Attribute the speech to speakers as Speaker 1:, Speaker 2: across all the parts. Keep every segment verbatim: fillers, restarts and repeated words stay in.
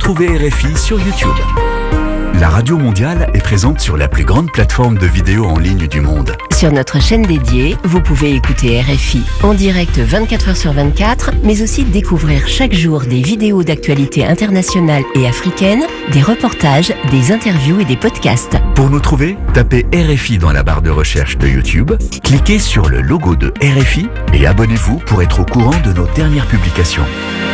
Speaker 1: Retrouvez R F I sur YouTube. La Radio Mondiale est présente sur la plus grande plateforme de vidéos en ligne du monde.
Speaker 2: Sur notre chaîne dédiée, vous pouvez écouter R F I en direct vingt-quatre heures sur vingt-quatre, mais aussi découvrir chaque jour des vidéos d'actualité internationale et africaine, des reportages, des interviews et des podcasts.
Speaker 1: Pour nous trouver, tapez R F I dans la barre de recherche de YouTube, cliquez sur le logo de R F I et abonnez-vous pour être au courant de nos dernières publications.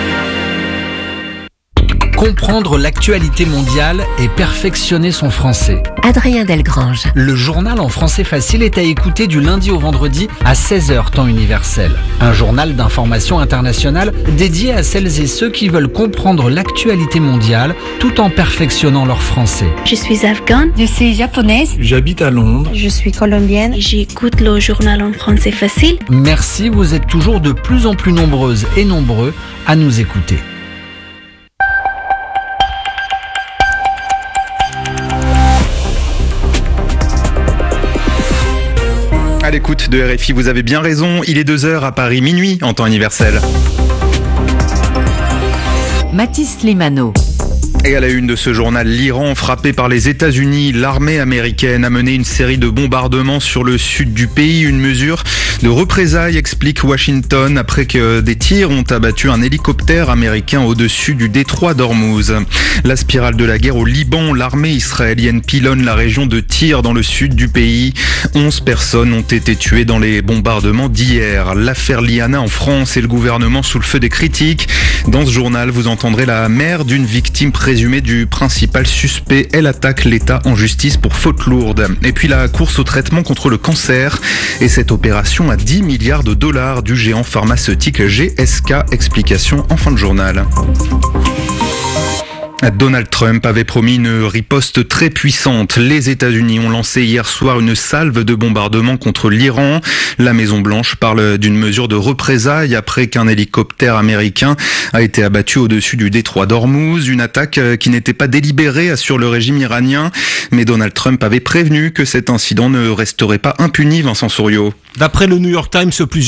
Speaker 3: Comprendre l'actualité mondiale et perfectionner son français.
Speaker 2: Adrien Delgrange.
Speaker 3: Le journal en français facile est à écouter du lundi au vendredi à seize heures temps universel. Un journal d'information internationale dédié à celles et ceux qui veulent comprendre l'actualité mondiale tout en perfectionnant leur français.
Speaker 4: Je suis afghane.
Speaker 5: Je suis japonaise.
Speaker 6: J'habite à Londres.
Speaker 7: Je suis colombienne.
Speaker 4: J'écoute le journal en français facile.
Speaker 3: Merci, vous êtes toujours de plus en plus nombreuses et nombreux à nous écouter.
Speaker 8: À l'écoute de R F I, vous avez bien raison, il est deux heures à Paris, minuit en temps universel.
Speaker 5: Mathis Limano.
Speaker 8: Et à la une de ce journal, l'Iran frappé par les États-Unis, l'armée américaine a mené une série de bombardements sur le sud du pays, une mesure de représailles, explique Washington, après que des tirs ont abattu un hélicoptère américain au-dessus du détroit d'Ormuz. La spirale de la guerre au Liban, l'armée israélienne pilonne la région de Tyr dans le sud du pays. Onze personnes ont été tuées dans les bombardements d'hier. L'affaire Liana en France et le gouvernement sous le feu des critiques. Dans ce journal, vous entendrez la mère d'une victime présumée du principal suspect. Elle attaque l'État en justice pour faute lourde. Et puis la course au traitement contre le cancer et cette opération à dix milliards de dollars du géant pharmaceutique G S K. Explication en fin de journal. Donald Trump avait promis une riposte très puissante. Les États-Unis ont lancé hier soir une salve de bombardements contre l'Iran. La Maison-Blanche parle d'une mesure de représailles après qu'un hélicoptère américain a été abattu au-dessus du détroit d'Ormuz. Une attaque qui n'était pas délibérée, assure le régime iranien. Mais Donald Trump avait prévenu que cet incident ne resterait pas impuni, Vincent Souriau.
Speaker 6: D'après le New York Times, plusieurs